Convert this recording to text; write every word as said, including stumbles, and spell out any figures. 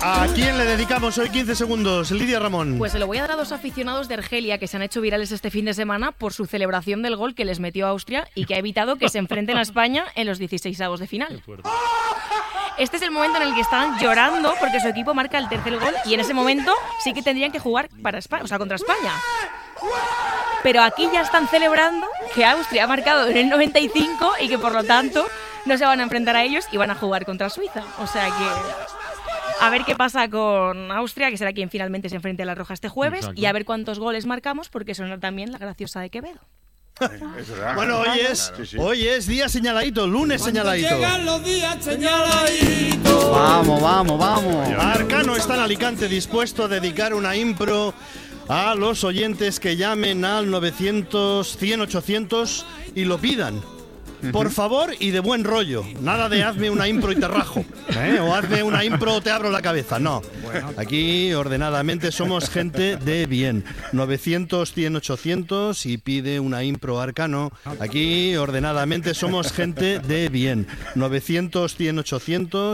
¿A quién le dedicamos hoy quince segundos? Lidia Ramón. Pues se lo voy a dar a dos aficionados de Argelia que se han hecho virales este fin de semana por su celebración del gol que les metió a Austria y que ha evitado que se enfrenten a España en los dieciseisavos de final. Este es el momento en el que están llorando porque su equipo marca el tercer gol y en ese momento sí que tendrían que jugar para España, o sea, contra España. Pero aquí ya están celebrando que Austria ha marcado en el noventa y cinco y que por lo tanto no se van a enfrentar a ellos y van a jugar contra Suiza. O sea que a ver qué pasa con Austria, que será quien finalmente se enfrente a la Roja este jueves. Exacto. Y a ver cuántos goles marcamos, porque suena también la graciosa de Quevedo. Bueno, hoy es, claro, sí. hoy es día señaladito, lunes señaladito. Llegan los días señaladitos. Vamos, vamos, vamos. Arcano está en Alicante dispuesto a dedicar una impro a los oyentes que llamen al novecientos, cien, ochocientos y lo pidan. Por favor y de buen rollo. Nada de hazme una impro y te rajo, ¿eh? O hazme una impro o te abro la cabeza. No. Aquí ordenadamente somos gente de bien. novecientos, cien, ochocientos y pide una impro Arcano. Aquí ordenadamente somos gente de bien. novecientos, cien, ochocientos